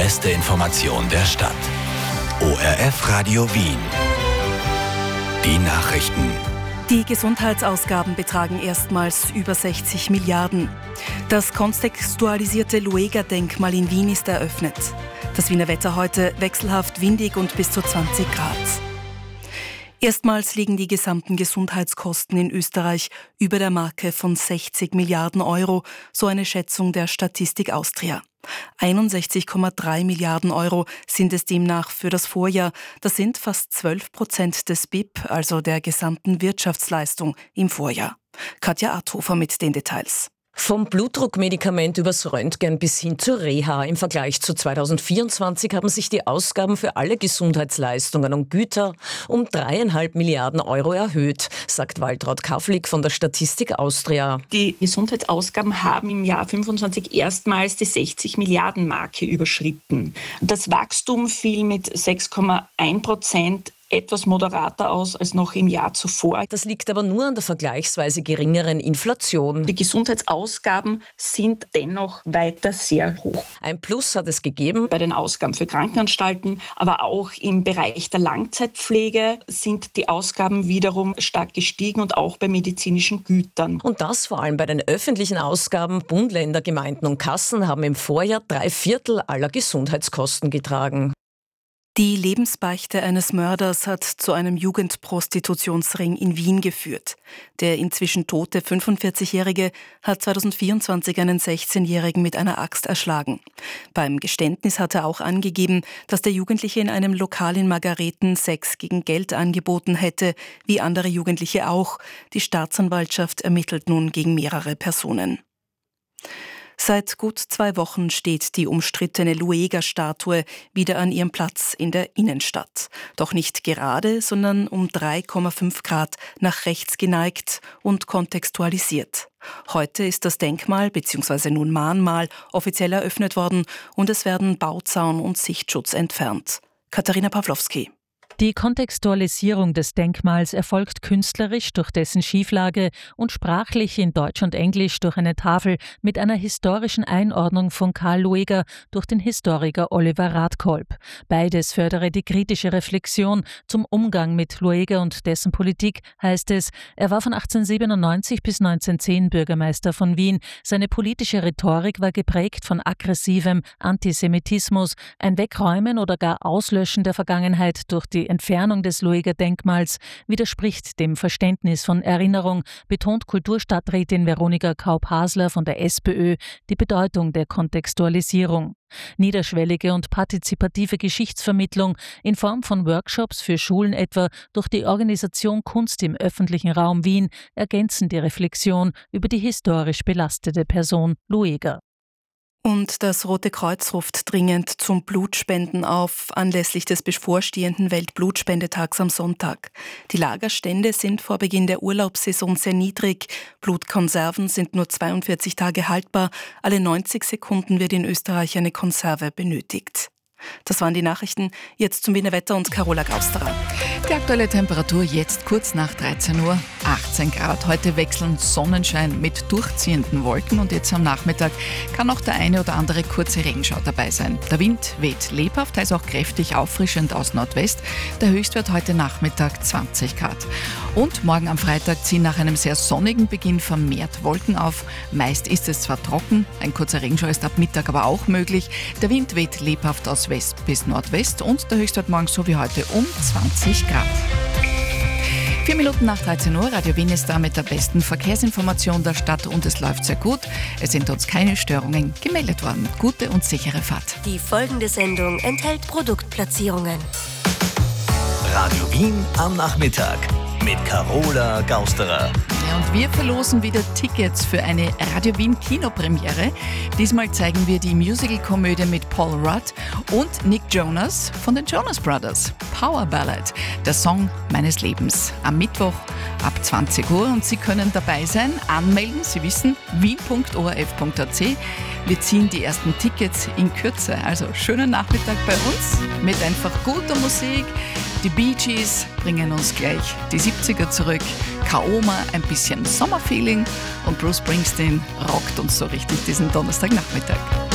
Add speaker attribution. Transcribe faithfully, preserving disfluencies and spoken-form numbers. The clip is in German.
Speaker 1: beste Information der Stadt. O R F Radio Wien. Die Nachrichten.
Speaker 2: Die Gesundheitsausgaben betragen erstmals über sechzig Milliarden. Das kontextualisierte Lueger-Denkmal in Wien ist eröffnet. Das Wiener Wetter heute wechselhaft windig und bis zu zwanzig Grad. Erstmals liegen die gesamten Gesundheitskosten in Österreich über der Marke von sechzig Milliarden Euro, so eine Schätzung der Statistik Austria. einundsechzig Komma drei Milliarden Euro sind es demnach für das Vorjahr. Das sind fast zwölf Prozent des B I P, also der gesamten Wirtschaftsleistung im Vorjahr. Katja Arthofer mit den Details.
Speaker 3: Vom Blutdruckmedikament übers Röntgen bis hin zur Reha. Im Vergleich zu zweitausendvierundzwanzig haben sich die Ausgaben für alle Gesundheitsleistungen und Güter um dreieinhalb Milliarden Euro erhöht, sagt Waltraud Kauflig von der Statistik Austria.
Speaker 4: Die Gesundheitsausgaben haben im Jahr fünfundzwanzig erstmals die sechzig Milliarden Marke überschritten. Das Wachstum fiel mit sechs Komma eins Prozent etwas moderater aus als noch im Jahr zuvor.
Speaker 3: Das liegt aber nur an der vergleichsweise geringeren Inflation.
Speaker 4: Die Gesundheitsausgaben sind dennoch weiter sehr hoch.
Speaker 3: Ein Plus hat es gegeben
Speaker 4: bei den Ausgaben für Krankenanstalten, aber auch im Bereich der Langzeitpflege sind die Ausgaben wiederum stark gestiegen und auch bei medizinischen Gütern.
Speaker 3: Und das vor allem bei den öffentlichen Ausgaben. Bund, Länder, Gemeinden und Kassen haben im Vorjahr drei Viertel aller Gesundheitskosten getragen.
Speaker 2: Die Lebensbeichte eines Mörders hat zu einem Jugendprostitutionsring in Wien geführt. Der inzwischen tote fünfundvierzigjährige hat zweitausendvierundzwanzig einen sechzehnjährigen mit einer Axt erschlagen. Beim Geständnis hat er auch angegeben, dass der Jugendliche in einem Lokal in Margareten Sex gegen Geld angeboten hätte, wie andere Jugendliche auch. Die Staatsanwaltschaft ermittelt nun gegen mehrere Personen. Seit gut zwei Wochen steht die umstrittene Lueger-Statue wieder an ihrem Platz in der Innenstadt. Doch nicht gerade, sondern um drei Komma fünf Grad nach rechts geneigt und kontextualisiert. Heute ist das Denkmal bzw. nun Mahnmal offiziell eröffnet worden und es werden Bauzaun und Sichtschutz entfernt. Katharina Pawlowski.
Speaker 5: Die Kontextualisierung des Denkmals erfolgt künstlerisch durch dessen Schieflage und sprachlich in Deutsch und Englisch durch eine Tafel mit einer historischen Einordnung von Karl Lueger durch den Historiker Oliver Radkolb. Beides fördere die kritische Reflexion zum Umgang mit Lueger und dessen Politik, heißt es. Er war von achtzehnhundertsiebenundneunzig bis neunzehnhundertzehn Bürgermeister von Wien. Seine politische Rhetorik war geprägt von aggressivem Antisemitismus, ein Wegräumen oder gar Auslöschen der Vergangenheit durch die Entfernung des Lueger-Denkmals widerspricht dem Verständnis von Erinnerung, betont Kulturstadträtin Veronika Kaup-Hasler von der SPÖ die Bedeutung der Kontextualisierung. Niederschwellige und partizipative Geschichtsvermittlung in Form von Workshops für Schulen etwa durch die Organisation Kunst im öffentlichen Raum Wien ergänzen die Reflexion über die historisch belastete Person Lueger.
Speaker 2: Und das Rote Kreuz ruft dringend zum Blutspenden auf, anlässlich des bevorstehenden Weltblutspendetags am Sonntag. Die Lagerstände sind vor Beginn der Urlaubssaison sehr niedrig. Blutkonserven sind nur zweiundvierzig Tage haltbar. Alle neunzig Sekunden wird in Österreich eine Konserve benötigt. Das waren die Nachrichten. Jetzt zum Wiener Wetter und Carola Gausterer.
Speaker 6: Die aktuelle Temperatur jetzt kurz nach dreizehn Uhr, achtzehn Grad. Heute wechseln Sonnenschein mit durchziehenden Wolken und jetzt am Nachmittag kann auch der eine oder andere kurze Regenschauer dabei sein. Der Wind weht lebhaft, teils auch kräftig auffrischend aus Nordwest. Der Höchstwert heute Nachmittag zwanzig Grad. Und morgen am Freitag ziehen nach einem sehr sonnigen Beginn vermehrt Wolken auf. Meist ist es zwar trocken, ein kurzer Regenschauer ist ab Mittag aber auch möglich. Der Wind weht lebhaft aus West bis Nordwest und der Höchstwert morgen so wie heute um zwanzig Grad. Vier Minuten nach dreizehn Uhr, Radio Wien ist da mit der besten Verkehrsinformation der Stadt und es läuft sehr gut. Es sind uns keine Störungen gemeldet worden. Gute und sichere Fahrt.
Speaker 7: Die folgende Sendung enthält Produktplatzierungen.
Speaker 1: Radio Wien am Nachmittag mit Carola Gausterer.
Speaker 6: Ja, und wir verlosen wieder Tickets für eine Radio Wien Kinopremiere. Diesmal zeigen wir die Musical-Komödie mit Paul Rudd und Nick Jonas von den Jonas Brothers. Power Ballad, der Song meines Lebens. Am Mittwoch ab zwanzig Uhr und Sie können dabei sein. Anmelden, Sie wissen, wien punkt o r f punkt a c. Wir ziehen die ersten Tickets in Kürze. Also schönen Nachmittag bei uns mit einfach guter Musik. Die Bee Gees bringen uns gleich die siebziger zurück. Kaoma, ein bisschen Sommerfeeling und Bruce Springsteen rockt uns so richtig diesen Donnerstagnachmittag.